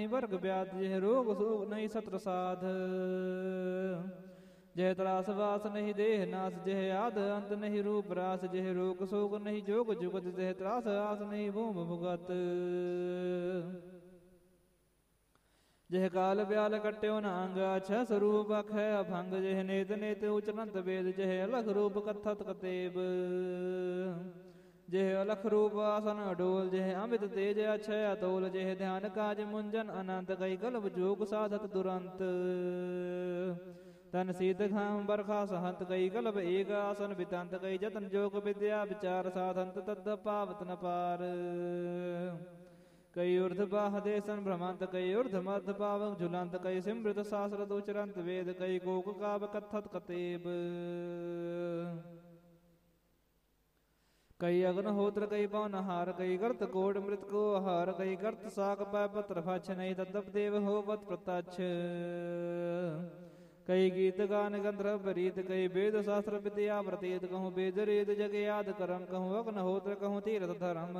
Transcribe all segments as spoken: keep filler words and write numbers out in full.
वर्ग व्याध जह रोग शोक नहीं सत्र साध जह त्रास वास नहीं देह नाश जह आद अंत नहीं रूप रास जह रोग शोक नहीं जोग जुगत जह त्रास आस नहीं भूम भुगत जह काल ब्याल कट्यो न अंग छह स्वरूप अखै अभंग जह नेत नेत उचरंत वेद जह अलख रूप कथत कतेब जह अलख रूप आसन अडोल जह अमित तेज अक्षय अतोल जह ध्यान काज मुंजन अनंत कई कल्प जोग साधत दुरंत तन शीत घाम बरखा सहंत कई कल्प एक आसन बितंत कई जतन जोग विद्या विचार साधंत तद पावत न पार कई ऊर्ध बाह देसन भ्रमंत कई ऊर्ध मध्य पावक झुलंत कई सिमृत शास्त्र उचरंत वेद कई कोक काव कथत कतेब कई अग्नहोत्र कई पवनहार कई गर्त कोट मृत को आहार कई गर्त साक पै पत्र फछ नहीं तदप देव होवत प्रत्यक्ष कई गीत गान गंधर्व रीत कई वेद शास्त्र विद्या प्रतीत कहूँ वेद रेद जग याद करम कहूँ अग्नहोत्र कहूँ तीर्थ धर्म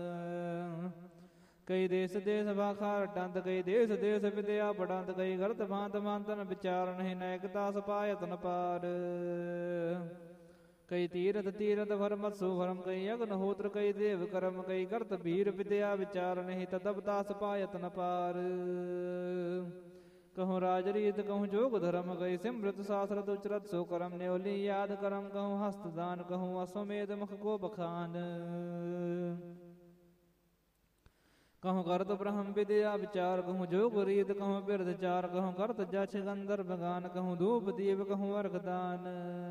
कई देश देश भाखार टंत कई देश देश विद्या पढ़ंत कई गर्त भांत भांतन विचार नहीं नैकता सपायतन पार कई तीरथ तीरथ भरमत सुभरम कई अग्नहोत्र कई देव करम कई गर्त भीर विद्या विचार नहीं तदबता सपायत न पार कहूँ राजरीत कहूँ जोग धर्म कई सिमृत शास्त्र उचरत सो करम न्योली याद करम कहूँ हस्तदान कहूँ अश्वमेध मुख को बखान कहूँ करत ब्रह्म विद्या विचार कहूँ जोग रीत कहूँ बिरध चार कहूँ करत जक्ष गंधर्व गान कहूँ धूप दीप कहूँ अर्घदान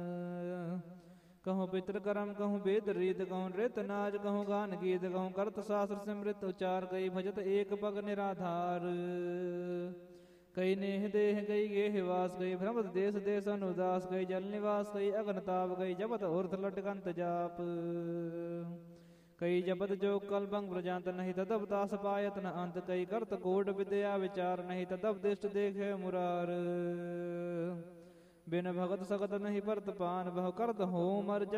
कहूँ पितृकर्म कहूँ वेद रीत कहूँ नृत नाज कहूँ गान गीत कहूँ करत शास्त्र सिमृत उचार कई भजत एक पग निराधार कई नेह देह कई गेह वास कई भ्रमत देश देश अनुदास कई जल निवास कई अग्नताप कई जपत ऊर्ध लटकंत जाप कई जपत जो कल्पंग प्रजांत नहीं तदब दास पायत न अंत कई करत कोट विद्या विचार नहीं तदब दिष्ट देखे मुरार बिन भगत सगत नहीं परत पान बहु करत हो मर